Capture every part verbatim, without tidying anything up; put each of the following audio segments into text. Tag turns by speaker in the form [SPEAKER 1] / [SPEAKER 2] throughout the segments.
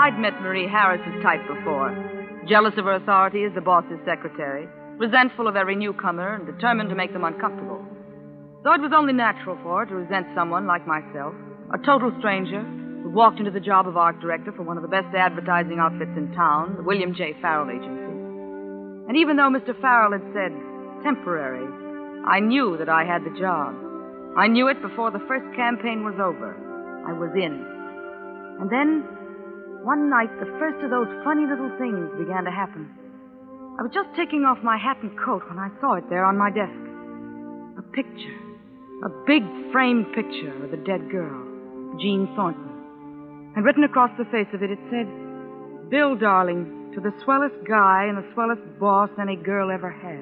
[SPEAKER 1] I'd met Marie Harris's type before. Jealous of her authority as the boss's secretary, resentful of every newcomer, and determined to make them uncomfortable. So it was only natural for her to resent someone like myself, a total stranger, who walked into the job of art director for one of the best advertising outfits in town, the William J. Farrell Agency. And even though Mister Farrell had said temporary, I knew that I had the job. I knew it before the first campaign was over. I was in. And then, one night, the first of those funny little things began to happen. I was just taking off my hat and coat when I saw it there on my desk. A picture. A big framed picture of a dead girl, Jean Thornton. And written across the face of it, it said, Bill, darling, to the swellest guy and the swellest boss any girl ever had.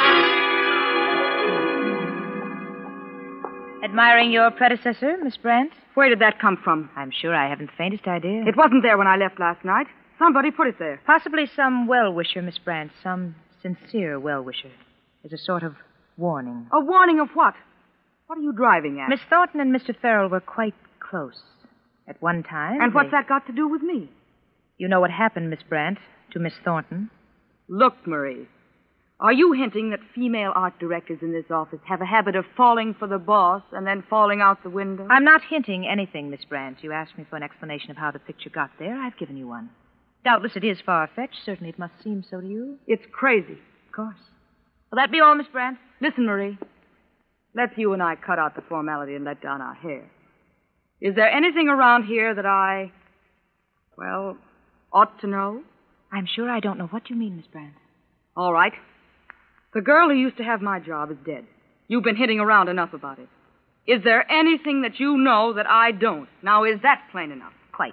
[SPEAKER 2] Admiring your predecessor, Miss Brandt?
[SPEAKER 1] Where did that come from?
[SPEAKER 2] I'm sure I haven't the faintest idea.
[SPEAKER 1] It wasn't there when I left last night. Somebody put it there.
[SPEAKER 2] Possibly some well-wisher, Miss Brandt. Some sincere well-wisher. As a sort of warning.
[SPEAKER 1] A warning of what? What are you driving at?
[SPEAKER 2] Miss Thornton and Mister Farrell were quite close. At one time.
[SPEAKER 1] And what's
[SPEAKER 2] they...
[SPEAKER 1] that got to do with me?
[SPEAKER 2] You know what happened, Miss Brandt, to Miss Thornton?
[SPEAKER 1] Look, Marie. Are you hinting that female art directors in this office have a habit of falling for the boss and then falling out the window?
[SPEAKER 2] I'm not hinting anything, Miss Brandt. You asked me for an explanation of how the picture got there. I've given you one. Doubtless it is far-fetched. Certainly it must seem so to you.
[SPEAKER 1] It's crazy.
[SPEAKER 2] Of course. Will that be all, Miss Brandt?
[SPEAKER 1] Listen, Marie. Let's you and I cut out the formality and let down our hair. Is there anything around here that I, well, ought to know?
[SPEAKER 2] I'm sure I don't know what you mean, Miss Brandt.
[SPEAKER 1] All right. The girl who used to have my job is dead. You've been hitting around enough about it. Is there anything that you know that I don't? Now, is that plain enough?
[SPEAKER 2] Quite.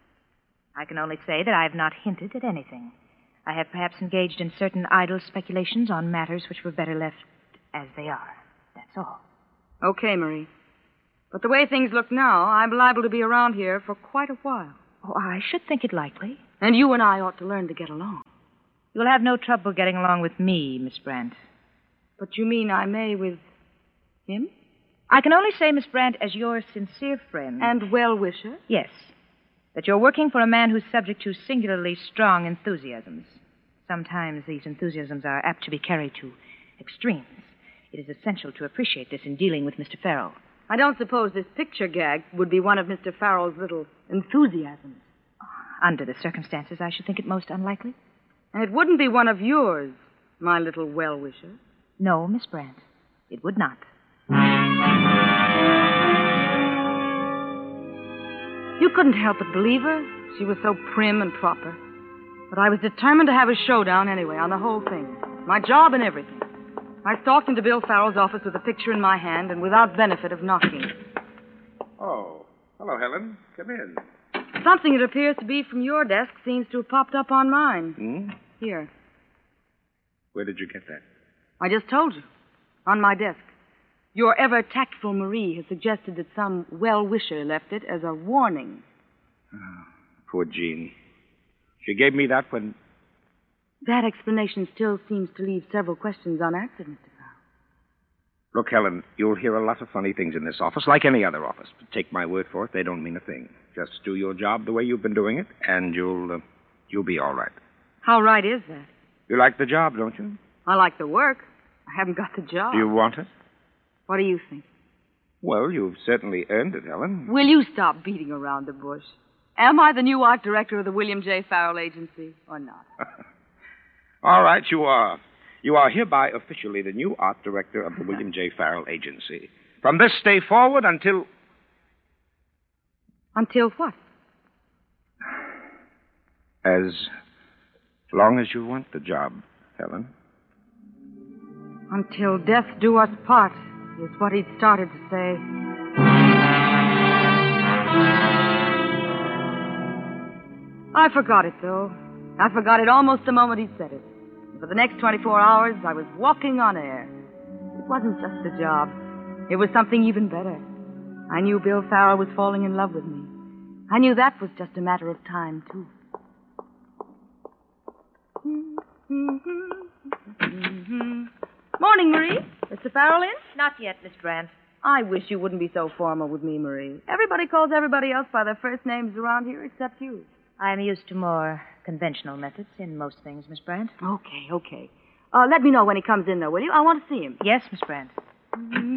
[SPEAKER 2] I can only say that I have not hinted at anything. I have perhaps engaged in certain idle speculations on matters which were better left as they are. That's all.
[SPEAKER 1] Okay, Marie. But the way things look now, I'm liable to be around here for quite a while.
[SPEAKER 2] Oh, I should think it likely.
[SPEAKER 1] And you and I ought to learn to get along.
[SPEAKER 2] You'll have no trouble getting along with me, Miss Brandt.
[SPEAKER 1] But you mean I may with him?
[SPEAKER 2] I can only say, Miss Brandt, as your sincere friend.
[SPEAKER 1] And well-wisher?
[SPEAKER 2] Yes. That you're working for a man who's subject to singularly strong enthusiasms. Sometimes these enthusiasms are apt to be carried to extremes. It is essential to appreciate this in dealing with Mister Farrell.
[SPEAKER 1] I don't suppose this picture gag would be one of Mister Farrell's little enthusiasms.
[SPEAKER 2] Under the circumstances, I should think it most unlikely.
[SPEAKER 1] And it wouldn't be one of yours, my little well-wisher.
[SPEAKER 2] No, Miss Brandt, it would not.
[SPEAKER 1] You couldn't help but believe her. She was so prim and proper. But I was determined to have a showdown anyway on the whole thing. My job and everything. I stalked into Bill Farrell's office with a picture in my hand and without benefit of knocking.
[SPEAKER 3] Oh, hello, Helen. Come in.
[SPEAKER 1] Something that appears to be from your desk seems to have popped up on mine.
[SPEAKER 3] Hmm?
[SPEAKER 1] Here.
[SPEAKER 3] Where did you get that?
[SPEAKER 1] I just told you. On my desk. Your ever-tactful Marie has suggested that some well-wisher left it as a warning.
[SPEAKER 3] Oh, poor Jean. She gave me that when...
[SPEAKER 1] That explanation still seems to leave several questions unanswered, Mister Farrell.
[SPEAKER 3] Look, Helen, you'll hear a lot of funny things in this office, like any other office. But take my word for it, they don't mean a thing. Just do your job the way you've been doing it, and you'll, uh, you'll be all right.
[SPEAKER 1] How right is that?
[SPEAKER 3] You like the job, don't you?
[SPEAKER 1] I like the work. I haven't got the job.
[SPEAKER 3] Do you want it?
[SPEAKER 1] What do you think?
[SPEAKER 3] Well, you've certainly earned it, Helen.
[SPEAKER 1] Will you stop beating around the bush? Am I the new art director of the William J. Farrell Agency, or not?
[SPEAKER 3] All right, you are. You are hereby officially the new art director of the William J. Farrell Agency. From this day forward until...
[SPEAKER 1] Until what?
[SPEAKER 3] As long as you want the job, Helen.
[SPEAKER 1] Until death do us part, is what he'd started to say. I forgot it, though. I forgot it almost the moment he said it. For the next twenty-four hours, I was walking on air. It wasn't just a job. It was something even better. I knew Bill Farrell was falling in love with me. I knew that was just a matter of time, too. Morning, Marie. Mister Farrell in?
[SPEAKER 2] Not yet, Miss Brandt.
[SPEAKER 1] I wish you wouldn't be so formal with me, Marie. Everybody calls everybody else by their first names around here except you.
[SPEAKER 2] I'm used to more conventional methods in most things, Miss Brandt.
[SPEAKER 1] Okay, okay. Uh, let me know when he comes in, though, will you? I want to see him.
[SPEAKER 2] Yes, Miss Brandt.